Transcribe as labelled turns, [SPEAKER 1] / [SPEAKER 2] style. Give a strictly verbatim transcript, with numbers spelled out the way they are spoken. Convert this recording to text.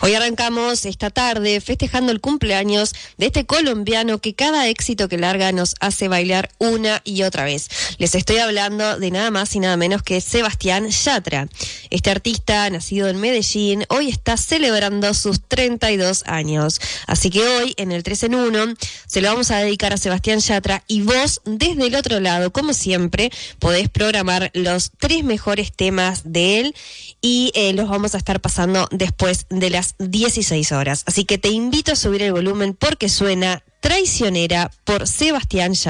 [SPEAKER 1] Hoy arrancamos esta tarde festejando el cumpleaños de este colombiano que cada éxito que larga nos hace bailar una y otra vez. Les estoy hablando de nada más y nada menos que Sebastián Yatra. Este artista, nacido en Medellín, hoy está celebrando sus treinta y dos años. Así que hoy, en el tres en uno, se lo vamos a dedicar a Sebastián Yatra y vos, desde el otro lado, como siempre, podés programar los tres mejores temas de él y eh, los vamos a estar pasando después de las dieciséis horas. Así que te invito a subir el volumen porque suena Traicionera por Sebastián Yatra.